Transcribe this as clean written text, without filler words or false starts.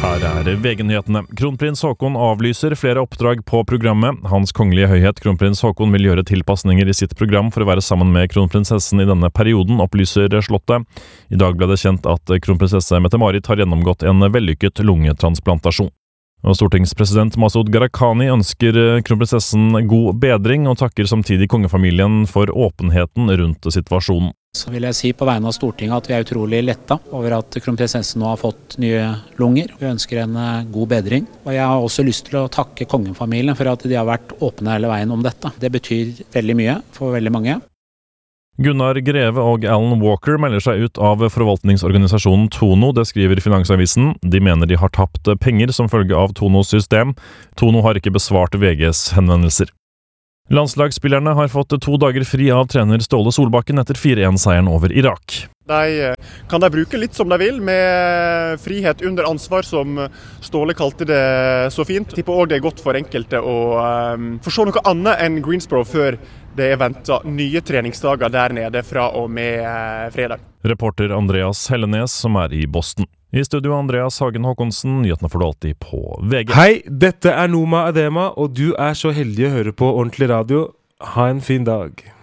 Her VG-nyhetene. Kronprins Haakon avlyser flere oppdrag på programmet. Hans kongelige høyhet, kronprins Haakon, vil gjøre tilpasninger i sitt program for å være sammen med kronprinsessen i denne perioden, opplyser slottet. I dag ble det kjent at kronprinsesse Mette-Marit har gjennomgått en vellykket lungetransplantasjon. Og stortingspresident Masoud Gharahkhani ønsker kronprinsessen god bedring, og takker samtidig kongefamilien for åpenheten rundt situasjonen. Så vil jeg si på vegne av Stortinget at vi utrolig letta over at kronprinsessen nå har fått nye lunger. Vi ønsker henne god bedring. Og jeg har også lyst til å takke kongefamilien for at de har vært åpne hele veien om dette. Det betyr veldig mye for veldig mange. Gunnar Greve og Alan Walker melder seg ut av forvaltningsorganisasjonen Tono, det skriver Finansavisen. De mener de har tapt penger som følge av Tonos system. Tono har ikke besvart VGs henvendelser. Landslagsspillerne har fått 2 dager fri av trener Ståle Solbakken etter 4-1-seieren over Irak. Kan de bruke litt som de vil, med frihet under ansvar, som Ståle kalte det så fint. Jeg tipper også det er godt for enkelte å få se noe annet enn Greensboro før det er ventet nye treningsdager der nede fra og med fredag. Reporter Andreas Hellenes, som i Boston. I studio Andreas Hagen Håkonsen, nyhetene får du alltid på VG. Hei, dette Noma Adema, og du så heldig å høre på Ordentlig Radio. Ha en fin dag.